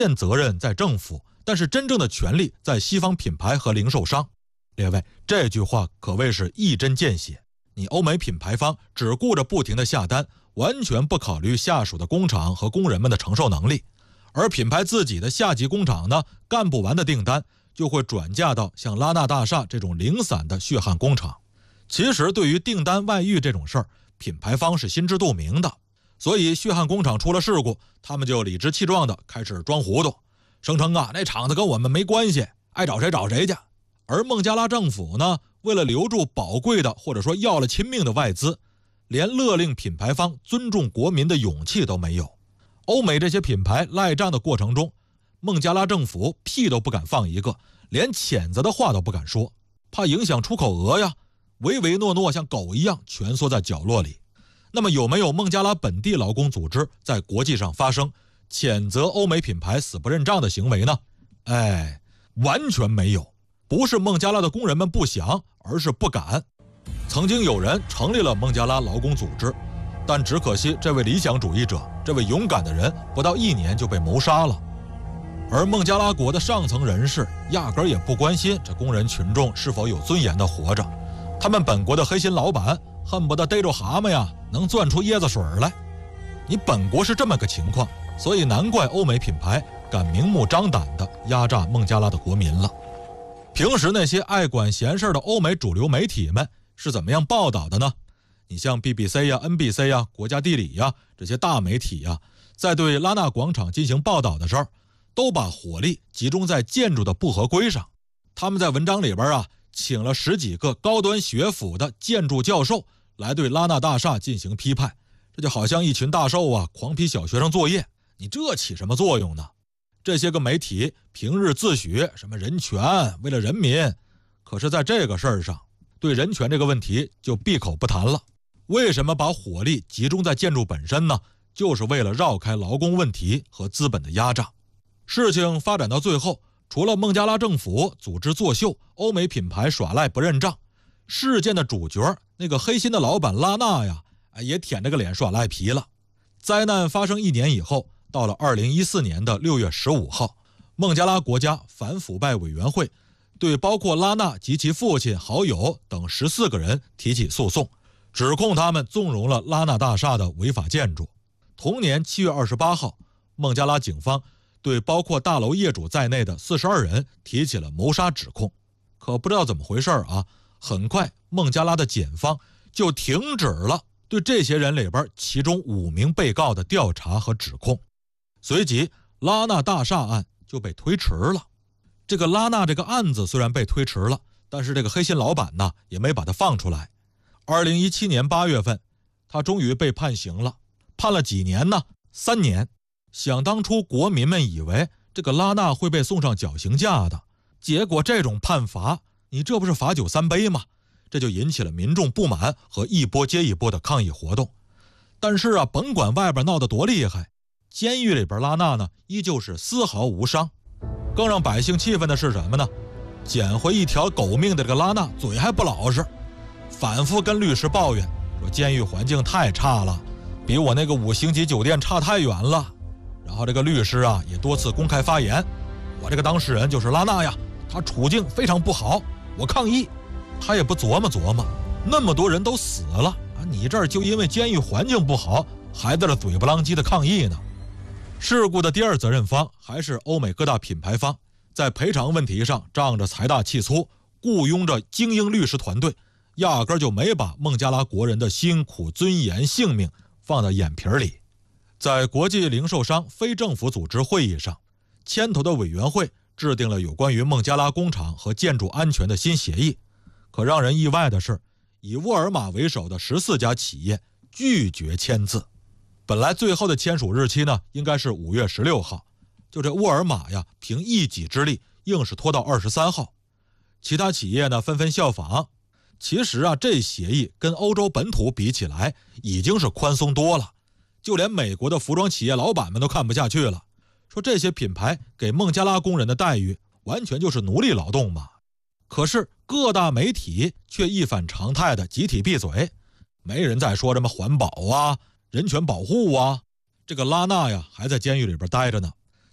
责任在政府，但是真正的权利在西方品牌和零售商。列位，这句话可谓是一针见血。你欧美品牌方只顾着不停地下单，完全不考虑下属的工厂和工人们的承受能力，而品牌自己的下级工厂呢，干不完的订单就会转嫁到像拉纳大厦这种零散的血汗工厂。其实对于订单外溢这种事儿，品牌方是心知肚明的，所以血汗工厂出了事故，他们就理直气壮地开始装糊涂，声称那厂子跟我们没关系，爱找谁找谁去。而孟加拉政府呢，为了留住宝贵的或者说要了亲命的外资，连勒令品牌方尊重国民的勇气都没有。欧美这些品牌赖账的过程中，孟加拉政府屁都不敢放一个，连谴责的话都不敢说，怕影响出口额呀，唯唯诺诺像狗一样蜷缩在角落里。那么有没有孟加拉本地劳工组织在国际上发声谴责欧美品牌死不认账的行为呢？完全没有。不是孟加拉的工人们不想，而是不敢。曾经有人成立了孟加拉劳工组织，但只可惜这位理想主义者，这位勇敢的人不到1年就被谋杀了。而孟加拉国的上层人士压根儿也不关心这工人群众是否有尊严的活着，他们本国的黑心老板恨不得逮着蛤蟆呀能攥出椰子水来。你本国是这么个情况，所以难怪欧美品牌敢明目张胆地压榨孟加拉的国民了。平时那些爱管闲事的欧美主流媒体们是怎么样报道的呢？你像 BBC 呀、NBC 呀、国家地理呀这些大媒体呀，在对拉纳广场进行报道的时候，都把火力集中在建筑的不合规上。他们在文章里边请了10几个高端学府的建筑教授来对拉纳大厦进行批判，这就好像一群大兽狂批小学生作业，你这起什么作用呢？这些个媒体平日自诩什么人权，为了人民，可是在这个事儿上，对人权这个问题就闭口不谈了。为什么把火力集中在建筑本身呢？就是为了绕开劳工问题和资本的压榨。事情发展到最后，除了孟加拉政府组织作秀，欧美品牌耍赖不认账，事件的主角那个黑心的老板拉纳也舔着个脸耍赖皮了。灾难发生1年以后，到了2014年的6月15号，孟加拉国家反腐败委员会对包括拉纳及其父亲、好友等14个人提起诉讼，指控他们纵容了拉纳大厦的违法建筑。同年7月28号，孟加拉警方对包括大楼业主在内的42人提起了谋杀指控。可不知道怎么回事很快孟加拉的检方就停止了对这些人里边其中5名被告的调查和指控。随即拉纳大厦案就被推迟了。这个拉纳这个案子虽然被推迟了，但是这个黑心老板也没把他放出来。2017年8月份，他终于被判刑了，判了几年呢？3年。想当初国民们以为这个拉纳会被送上绞刑架的，结果这种判罚，你这不是罚酒3杯吗？这就引起了民众不满和一波接一波的抗议活动。但是甭管外边闹得多厉害，监狱里边拉纳呢依旧是丝毫无伤。更让百姓气愤的是什么呢？捡回一条狗命的这个拉纳嘴还不老实，反复跟律师抱怨说监狱环境太差了，比我那个5星级酒店差太远了。然后这个律师也多次公开发言，我这个当事人就是拉纳呀，他处境非常不好，我抗议。他也不琢磨琢磨，那么多人都死了你这儿就因为监狱环境不好还在这嘴不啷叽的抗议呢。事故的第二责任方还是欧美各大品牌方，在赔偿问题上仗着财大气粗，雇佣着精英律师团队，压根就没把孟加拉国人的辛苦、尊严、性命放在眼皮里。在国际零售商非政府组织会议上，牵头的委员会制定了有关于孟加拉工厂和建筑安全的新协议。可让人意外的是，以沃尔玛为首的14家企业拒绝签字。本来最后的签署日期呢，应该是5月16号，就这沃尔玛凭一己之力硬是拖到23号。其他企业呢纷纷效仿。其实这协议跟欧洲本土比起来已经是宽松多了，就连美国的服装企业老板们都看不下去了，说这些品牌给孟加拉工人的待遇完全就是奴隶劳动嘛。可是各大媒体却一反常态的集体闭嘴，没人再说什么环保人权保护这个拉纳还在监狱里边待着呢，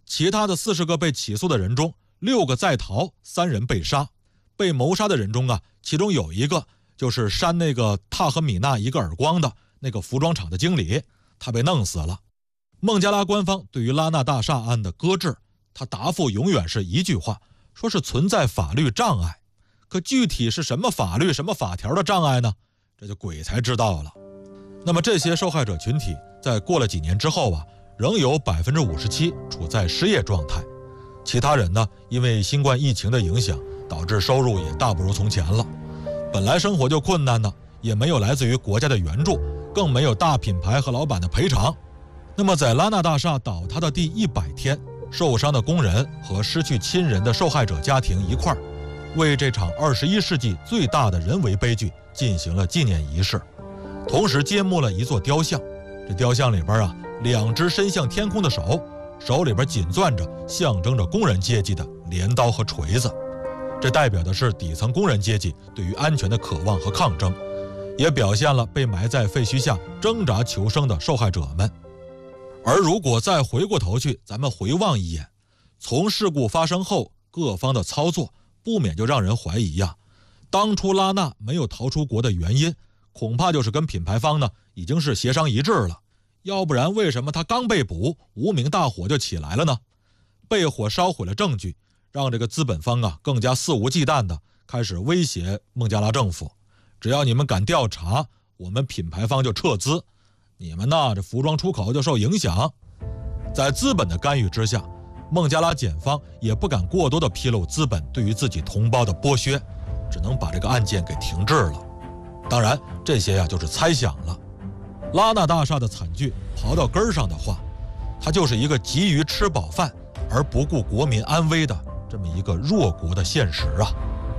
其他的40个被起诉的人中，6个在逃，3人被杀。被谋杀的人中啊，其中有一个就是扇那个塔和米娜一个耳光的那个服装厂的经理，他被弄死了。孟加拉官方对于拉纳大厦案的搁置，他答复永远是一句话，说是存在法律障碍。可具体是什么法律什么法条的障碍呢？这就鬼才知道了。那么这些受害者群体在过了几年之后啊，仍有57%处在失业状态。其他人呢，因为新冠疫情的影响，导致收入也大不如从前了。本来生活就困难呢，也没有来自于国家的援助，更没有大品牌和老板的赔偿。那么在拉纳大厦倒塌的第100天，受伤的工人和失去亲人的受害者家庭一块儿，为这场21世纪最大的人为悲剧进行了纪念仪式，同时揭幕了一座雕像。这雕像里边啊，2只伸向天空的手，手里边紧攥着象征着工人阶级的镰刀和锤子。这代表的是底层工人阶级对于安全的渴望和抗争，也表现了被埋在废墟下挣扎求生的受害者们。而如果再回过头去，咱们回望一眼，从事故发生后各方的操作，不免就让人怀疑呀，当初拉纳没有逃出国的原因，恐怕就是跟品牌方呢已经是协商一致了。要不然为什么他刚被捕，无名大火就起来了呢？被火烧毁了证据，让这个资本方啊更加肆无忌惮地开始威胁孟加拉政府，只要你们敢调查，我们品牌方就撤资，你们呢这服装出口就受影响。在资本的干预之下，孟加拉检方也不敢过多地披露资本对于自己同胞的剥削，只能把这个案件给停滞了。当然这些呀就是猜想了。拉纳大厦的惨剧刨到根儿上的话，它就是一个急于吃饱饭而不顾国民安危的这么一个弱国的现实啊。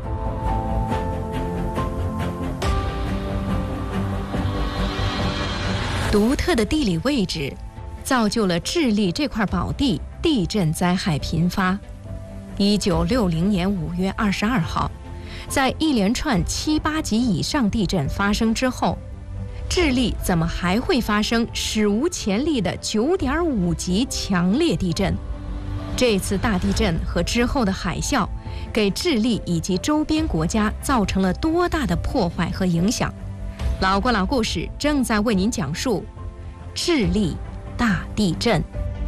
独特的地理位置造就了智利这块宝地地震灾害频发。1960年5月22号，在一连串7、8级以上地震发生之后，智利怎么还会发生史无前例的9.5级强烈地震？这次大地震和之后的海啸，给智利以及周边国家造成了多大的破坏和影响？老郭老故事正在为您讲述智利大地震。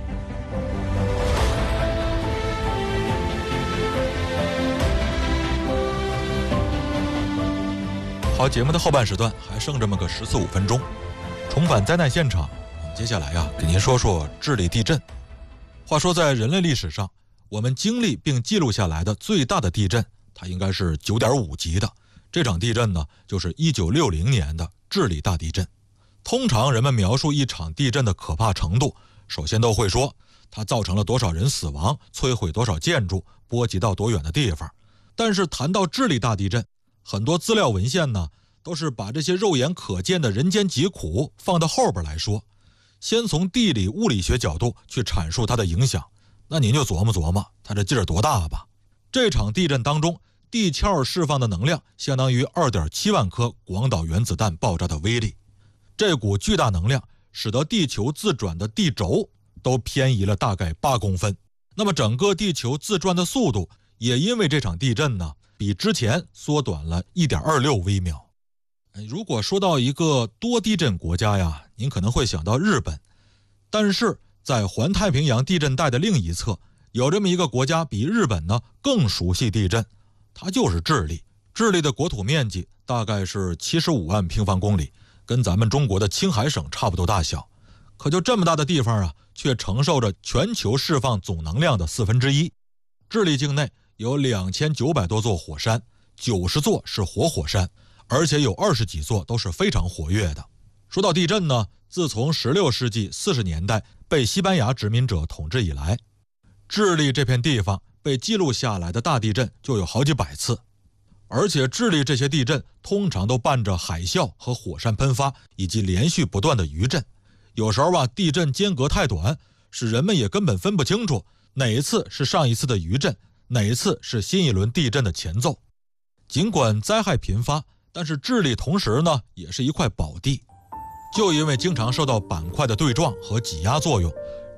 好，节目的后半时段还剩这么个14、15分钟，重返灾难现场。我们接下来给您说说智利地震。话说在人类历史上，我们经历并记录下来的最大的地震，它应该是9.5级的。这场地震呢，就是1960年的智利大地震。通常人们描述一场地震的可怕程度，首先都会说它造成了多少人死亡，摧毁多少建筑，波及到多远的地方。但是谈到智利大地震，很多资料文献呢，都是把这些肉眼可见的人间疾苦放到后边来说，先从地理物理学角度去阐述它的影响。那您就琢磨琢磨，它这劲儿多大吧？这场地震当中，地壳释放的能量相当于2.7万颗广岛原子弹爆炸的威力。这股巨大能量使得地球自转的地轴都偏移了大概8公分。那么整个地球自转的速度也因为这场地震呢，比之前缩短了1.26微秒。如果说到一个多地震国家呀，您可能会想到日本。但是在环太平洋地震带的另一侧，有这么一个国家比日本呢更熟悉地震，它就是智利。智利的国土面积大概是75万平方公里，跟咱们中国的青海省差不多大小。可就这么大的地方啊，却承受着全球释放总能量的1/4。智利境内有2900多座火山，90座是活火山，而且有20几座都是非常活跃的。说到地震呢，自从16世纪40年代被西班牙殖民者统治以来，智利这片地方被记录下来的大地震就有好几百次。而且智利这些地震通常都伴着海啸和火山喷发，以及连续不断的余震。有时候地震间隔太短，使人们也根本分不清楚哪一次是上一次的余震，哪一次是新一轮地震的前奏。尽管灾害频发，但是智利同时呢也是一块宝地。就因为经常受到板块的对撞和挤压作用，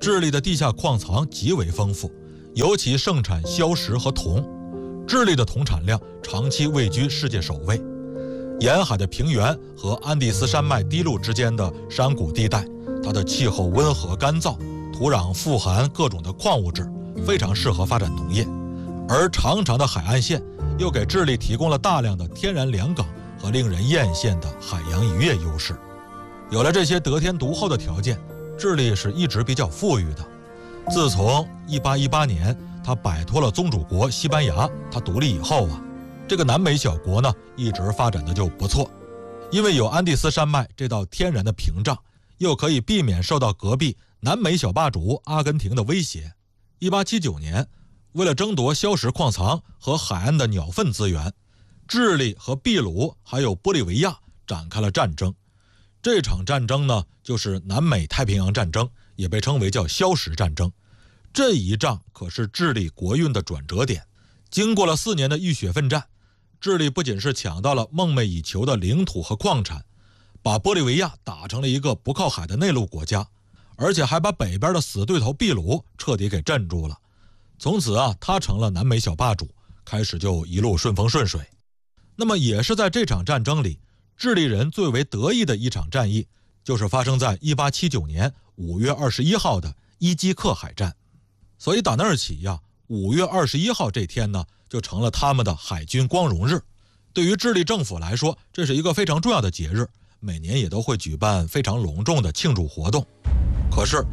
智利的地下矿藏极为丰富，尤其盛产硝石和铜。智利的铜产量长期位居世界首位。沿海的平原和安第斯山脉低路之间的山谷地带，它的气候温和干燥，土壤富含各种的矿物质，非常适合发展农业。而长长的海岸线又给智利提供了大量的天然良港和令人艳羡的海洋渔业优势。有了这些得天独厚的条件，智利是一直比较富裕的。自从1818年它摆脱了宗主国西班牙，它独立以后这个南美小国呢一直发展的就不错。因为有安第斯山脉这道天然的屏障，又可以避免受到隔壁南美小霸主阿根廷的威胁。1879年，为了争夺硝石矿藏和海岸的鸟粪资源，智利和秘鲁还有玻利维亚展开了战争。这场战争呢，就是南美太平洋战争，也被称为叫硝石战争。这一仗可是智利国运的转折点。经过了4年的浴血奋战，智利不仅是抢到了梦寐以求的领土和矿产，把玻利维亚打成了一个不靠海的内陆国家，而且还把北边的死对头秘鲁彻底给镇住了。从此他成了南美小霸主，开始就一路顺风顺水。那么也是在这场战争里，智利人最为得意的一场战役，就是发生在1879年5月21号的伊基克海战。所以打那儿起5月21号这天呢，就成了他们的海军光荣日。对于智利政府来说，这是一个非常重要的节日，每年也都会举办非常隆重的庆祝活动。可是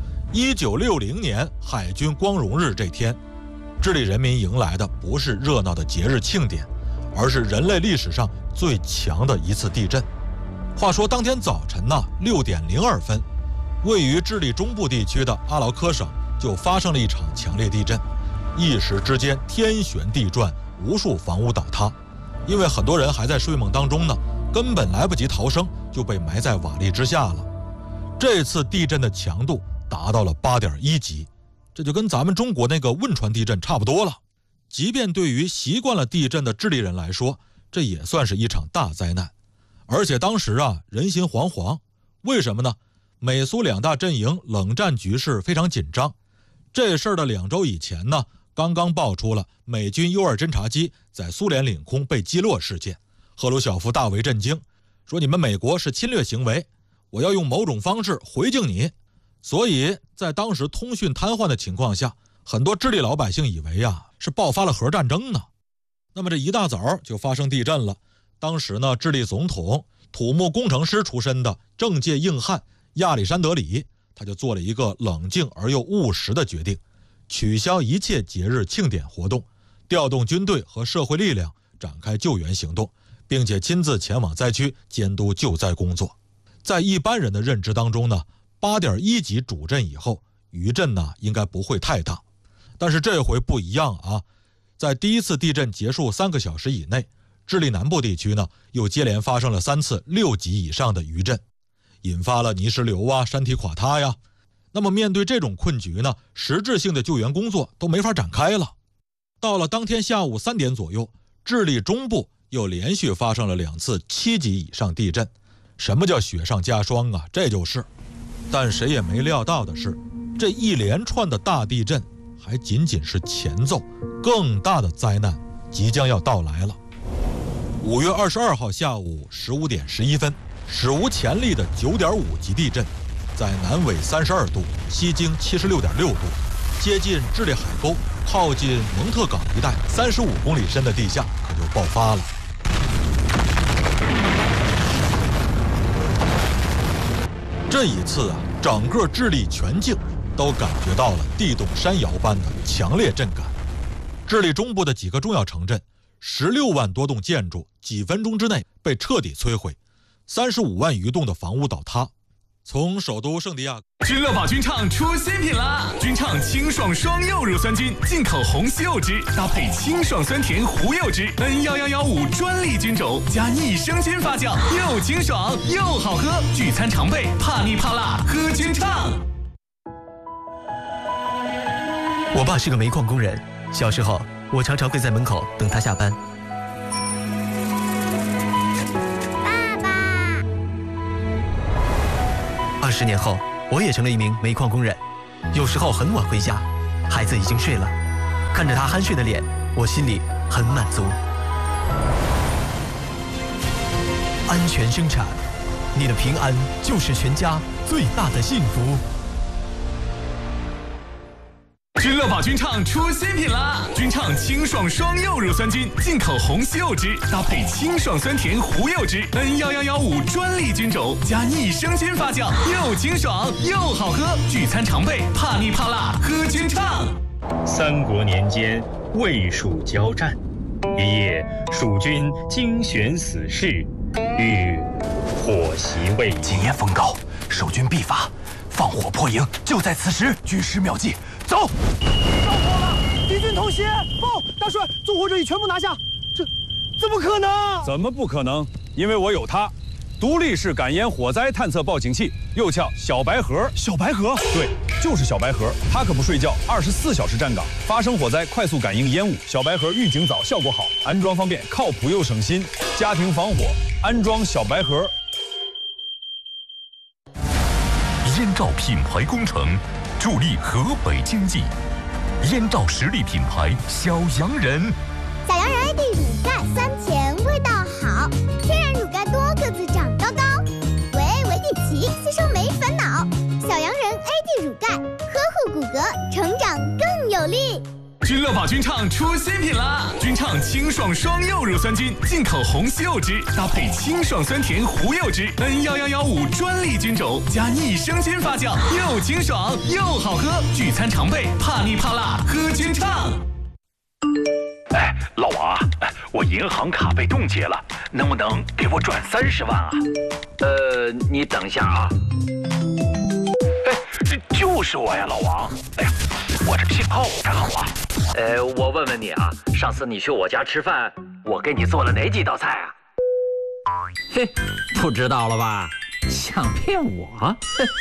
1960年海军光荣日这天，智利人民迎来的不是热闹的节日庆典，而是人类历史上最强的一次地震。话说当天早晨6点02分，位于智利中部地区的阿劳科省就发生了一场强烈地震，一时之间天旋地转，无数房屋倒塌。因为很多人还在睡梦当中呢，根本来不及逃生，就被埋在瓦砾之下了。这次地震的强度达到了8.1级，这就跟咱们中国那个汶川地震差不多了。即便对于习惯了地震的智利人来说，这也算是一场大灾难。而且当时人心惶惶。为什么呢？美苏两大阵营冷战局势非常紧张。这事儿的2周以前呢，刚刚爆出了美军 U-2侦察机在苏联领空被击落事件。赫鲁晓夫大为震惊，说你们美国是侵略行为，我要用某种方式回敬你。所以在当时通讯瘫痪的情况下，很多智利老百姓以为是爆发了核战争呢。那么这一大早就发生地震了。当时呢，智利总统土木工程师出身的政界硬汉亚历山德里，他就做了一个冷静而又务实的决定，取消一切节日庆典活动，调动军队和社会力量展开救援行动，并且亲自前往灾区监督救灾工作。在一般人的认知当中呢，8.1级主震以后，余震应该不会太大。但是这回不一样在第一次地震结束3个小时以内，智利南部地区呢又接连发生了3次6级以上的余震，引发了泥石流山体垮塌呀。那么面对这种困局呢，实质性的救援工作都没法展开了。到了当天下午3点左右，智利中部又连续发生了2次7级以上地震。什么叫雪上加霜这就是。但谁也没料到的是，这一连串的大地震还仅仅是前奏，更大的灾难即将要到来了。5月22号下午15点11分，史无前例的9.5级地震，在南纬32度、西经76.6度，接近智利海沟、靠近蒙特港一带35公里深的地下可就爆发了。这一次整个智利全境都感觉到了地动山摇般的强烈震感。智利中部的几个重要城镇，16万多栋建筑几分钟之内被彻底摧毁，35万余栋的房屋倒塌。从首都圣地亚哥， 君乐宝君畅出新品啦！君畅清爽双柚乳酸菌，进口红西柚汁，搭配清爽酸甜胡柚汁 ，N1115专利菌种加益生菌发酵，又清爽又好喝。聚餐常备，怕腻怕辣，喝君畅。 我爸是个煤矿工人，小时候我常常会在门口等他下班。20年后，我也成了一名煤矿工人。 有时候很晚回家，孩子已经睡了，看着他酣睡的脸，我心里很满足。安全生产，你的平安就是全家最大的幸福。 君乐宝君畅出新品啦！君畅清爽双柚乳酸菌，进口红西柚汁，搭配清爽酸甜胡柚汁，N11115专利菌种，加益生菌发酵，又清爽又好喝。聚餐常备，怕腻怕辣，喝君畅。 三国年间，魏蜀交战，一夜，蜀军精选死士，欲火袭魏。 今夜风高，守军必发，放火破营，就在此时。军师妙计，走！ 着火了，敌军偷袭！报，大帅，纵火者已全部拿下。这怎么可能？ 怎么不可能？因为我有它，独立式感烟火灾探测报警器，又叫小白盒。 小白盒？ 对，就是小白盒，它可不睡觉，24小时站岗，发生火灾快速感应烟雾。小白盒预警早，效果好，安装方便，靠谱又省心。家庭防火，安装小白盒。 燕赵品牌工程，助力河北经济。燕赵实力品牌小洋人， 小洋人 AD 乳钙酸甜，味道好，天然乳钙多，个子长高高，维地奇，吸收没烦恼。小洋人 AD 乳钙，呵护骨骼，成长更有力。 君乐宝君畅出新品啦！君畅清爽双柚乳酸菌，进口红西柚汁，搭配清爽酸甜胡柚汁，N11115专利菌种，加益生菌发酵，又清爽又好喝。聚餐常备，怕腻怕辣，喝君畅。 哎，老王啊，我银行卡被冻结了，能不能给我转30万啊？ 你等一下啊。 哎，这就是我呀，老王。哎呀，我这信号不太好啊。 我问问你啊，上次你去我家吃饭，我给你做了哪几道菜啊？嘿，不知道了吧？想骗我？